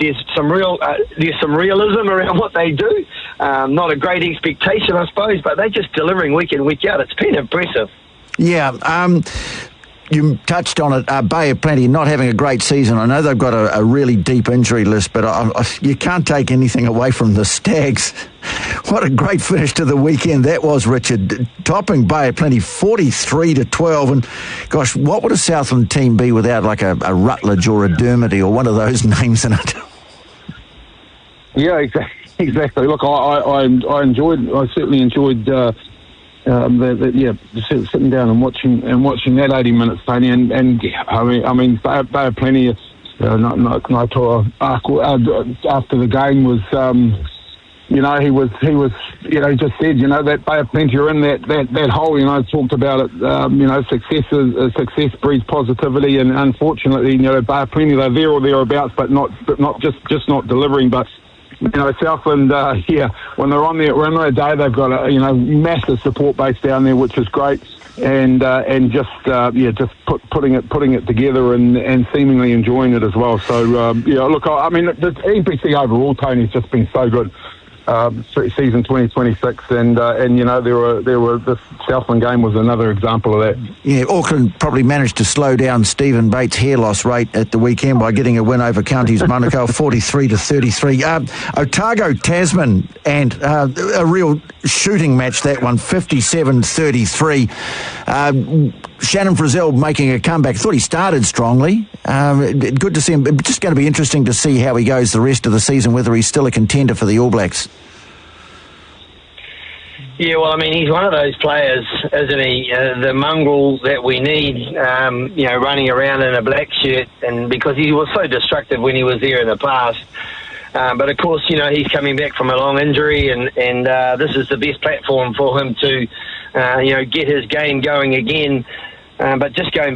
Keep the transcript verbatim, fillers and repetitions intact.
there's some real uh, there's some realism around what they do. Um, not a great expectation, I suppose, but they're just delivering week in, week out. It's been impressive. Yeah. Um, You touched on it, uh, Bay of Plenty not having a great season. I know they've got a, a really deep injury list, but I, I, you can't take anything away from the Stags. What a great finish to the weekend that was, Richard. Topping Bay of Plenty forty-three to twelve. And gosh, what would a Southland team be without like a, a Rutledge or a Dermody or one of those names in it? Yeah, exactly. Exactly. Look, I, I, I enjoyed. I certainly enjoyed. Uh, Um, the, the, yeah, sitting down and watching and watching that eighty minutes, Tony, and, and yeah, I mean, I mean, they, they have plenty of. Uh, not, not, not, uh, after the game was, um, you know, he was he was, you know, he just said, you know, that Bay of Plenty are in that, that, that hole. You know, talked about it. Um, you know, success is, uh, success breeds positivity, and unfortunately, you know, Bay of Plenty, they're there or thereabouts, but not but not just just not delivering, but. You know, Southland, uh, yeah, when they're on their, on their day, they've got a, you know, massive support base down there, which is great, and uh, and just uh, yeah, just put, putting it putting it together and, and seemingly enjoying it as well. So um, yeah, look, I, I mean, the E P C overall, Tony's just been so good. Um, season twenty twenty-six, and uh, and you know there were there were the Southland game was another example of that. Yeah, Auckland probably managed to slow down Stephen Bates' hair loss rate at the weekend by getting a win over Counties Manukau forty-three to thirty-three. Uh, Otago Tasman, and uh, a real shooting match that one, fifty-seven thirty-three. Uh, Shannon Frizzell making a comeback. Thought he started strongly. Um, good to see him. Just going to be interesting to see how he goes the rest of the season, whether he's still a contender for the All Blacks. Yeah, well, I mean, he's one of those players, isn't he? Uh, the mongrel that we need, um, you know, running around in a black shirt, and because he was so destructive when he was there in the past. Um, but of course, you know, he's coming back from a long injury, and and uh, this is the best platform for him to, uh, you know, get his game going again. Um, but just going